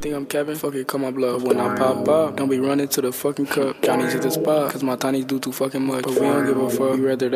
think I'm Kevin? Fuck it, call my bluff. When I pop up, don't be running to the fucking cup. Johnny's at the spot, cause my tinies do too fucking much. But we don't give a fuck, we rather